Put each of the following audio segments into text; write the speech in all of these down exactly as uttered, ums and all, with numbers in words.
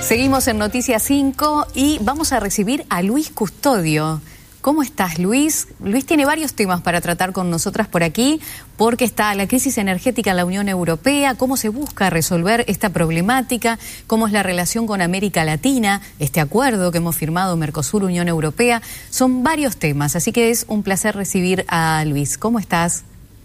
Seguimos en Noticias cinco y vamos a recibir a Luis Custodio. ¿Cómo estás, Luis? Luis tiene varios temas para tratar con nosotras por aquí, porque está la crisis energética en la Unión Europea, cómo se busca resolver esta problemática, cómo es la relación con América Latina, este acuerdo que hemos firmado Mercosur-Unión Europea. Son varios temas, así que es un placer recibir a Luis. ¿Cómo estás?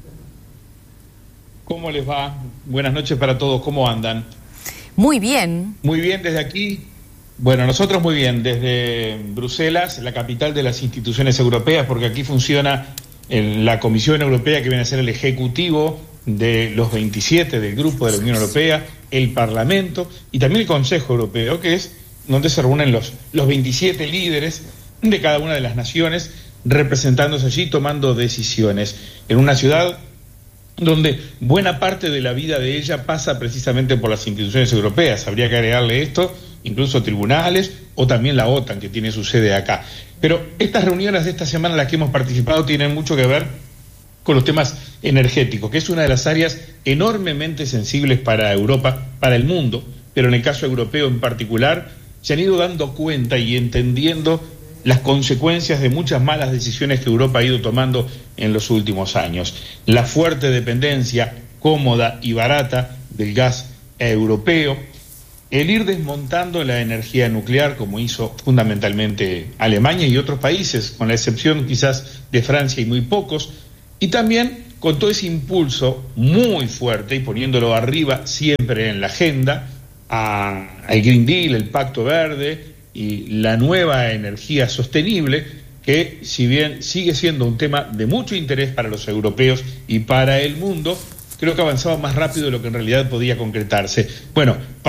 ¿Cómo les va? Buenas noches para todos. ¿Cómo andan? Muy bien. Muy bien desde aquí. Bueno, nosotros muy bien, desde Bruselas, la capital de las instituciones europeas, porque aquí funciona el, la Comisión Europea, que viene a ser el ejecutivo de los veintisiete del Grupo de la Unión Europea, el Parlamento y también el Consejo Europeo, que es donde se reúnen los, los veintisiete líderes de cada una de las naciones, representándose allí, tomando decisiones, en una ciudad donde buena parte de la vida de ella pasa precisamente por las instituciones europeas. Habría que agregarle esto, incluso tribunales, o también la OTAN, que tiene su sede acá. Pero estas reuniones de esta semana en las que hemos participado tienen mucho que ver con los temas energéticos, que es una de las áreas enormemente sensibles para Europa, para el mundo, pero en el caso europeo en particular, se han ido dando cuenta y entendiendo las consecuencias de muchas malas decisiones que Europa ha ido tomando en los últimos años. La fuerte dependencia cómoda y barata del gas europeo, el ir desmontando la energía nuclear, como hizo fundamentalmente Alemania y otros países, con la excepción quizás de Francia y muy pocos, y también con todo ese impulso muy fuerte y poniéndolo arriba siempre en la agenda, a, al Green Deal, el Pacto Verde y la nueva energía sostenible, que si bien sigue siendo un tema de mucho interés para los europeos y para el mundo, creo que avanzaba más rápido de lo que en realidad podía concretarse. Bueno,